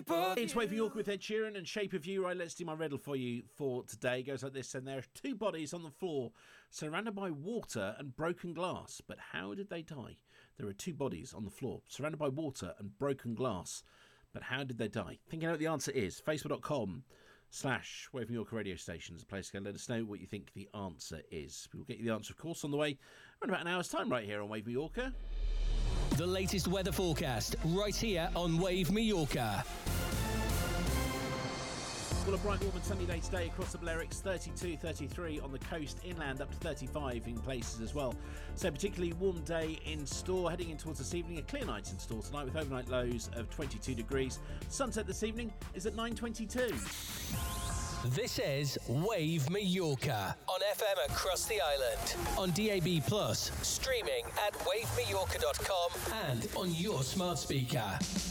It's Wave York with Ed Sheeran and Shape of You. Right, let's do my riddle for you for today. It goes like this, and there are two bodies on the floor surrounded by water and broken glass. But how did they die? There are two bodies on the floor surrounded by water and broken glass. But how did they die? Think you know what the answer is. Facebook.com/Wave York radio stations. A place to go. Let us know what you think the answer is. We will get you the answer, of course, on the way in about an hour's time right here on Wave Mallorca. The latest weather forecast right here on Wave Mallorca. Well, a bright, warm and sunny day today across the Balearics, 32, 33 on the coast, inland up to 35 in places as well. So particularly warm day in store, heading in towards this evening. A clear night in store tonight with overnight lows of 22 degrees. Sunset this evening is at 9:22. This is Wave Mallorca on FM across the island, on DAB+, streaming at wavemallorca.com and on your smart speaker.